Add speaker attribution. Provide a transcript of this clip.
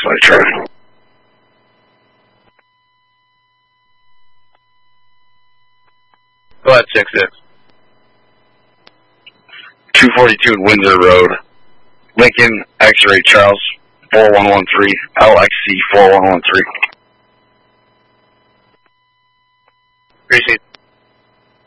Speaker 1: Flight Charlie.
Speaker 2: Go ahead, 6-6.
Speaker 1: 242 Windsor Road. Lincoln, X-Ray Charles, 4113, LXC 4113.
Speaker 2: Appreciate